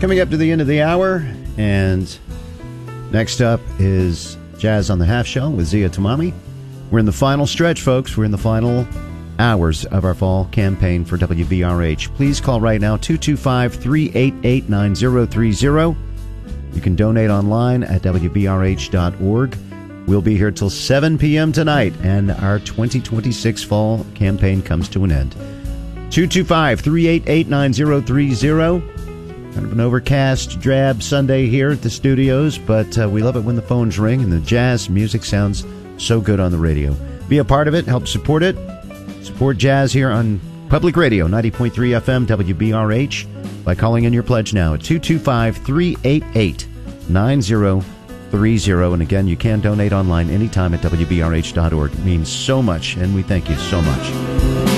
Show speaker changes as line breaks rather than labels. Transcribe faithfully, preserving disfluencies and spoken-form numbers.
Coming up to the end of the hour, and next up is Jazz on the Half Shell with Zia Tamami. We're in the final stretch, folks. We're in the final hours of our fall campaign for W B R H. Please call right now, two two five, three eight eight, nine zero three zero. You can donate online at W B R H dot org. We'll be here till seven p.m. tonight, and our twenty twenty-six fall campaign comes to an end. two two five, three eight eight, nine zero three zero. Kind of an overcast, drab Sunday here at the studios, but uh, we love it when the phones ring and the jazz music sounds so good on the radio. Be a part of it, help support it. Support jazz here on Public Radio, ninety point three F M, W B R H, by calling in your pledge now at two two five, three eight eight, nine zero three zero. And again, you can donate online anytime at W B R H dot org. It means so much, and we thank you so much.